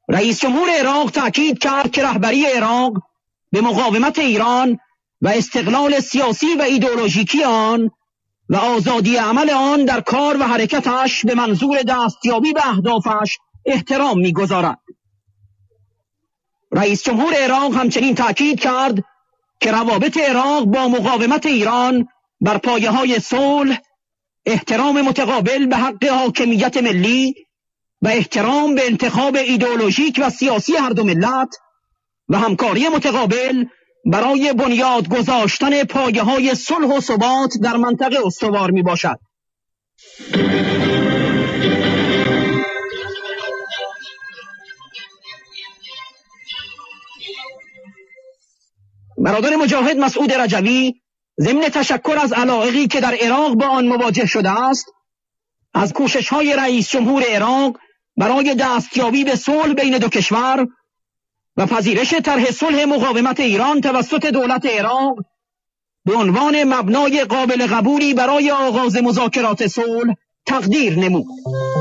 رئیس جمهور عراق تأکید کرد که رهبری عراق به مقاومت ایران و استقلال سیاسی و ایدئولوژیکی آن و آزادی عمل آن در کار و حرکتش به منظور دستیابی به اهدافش احترام می‌گذارد. رئیس جمهور عراق همچنین تأکید کرد که روابط عراق با مقاومت ایران بر پایه‌های صلح، احترام متقابل به حق حاکمیت ملی و احترام به انتخاب ایدئولوژیک و سیاسی هر دو ملت و همکاری متقابل برای بنیاد گذاشتن پایه‌های صلح و ثبات در منطقه استوار میباشد. برادر مجاهد مسعود رجوی ضمن تشکر از علایقی که در عراق با آن مواجه شده است، از کوشش‌های رئیس جمهور عراق برای دستیابی به صلح بین دو کشور و پذیرش طرح صلح مقاومت ایران توسط دولت عراق به عنوان مبنای قابل قبولی برای آغاز مذاکرات صلح تقدیر نمود.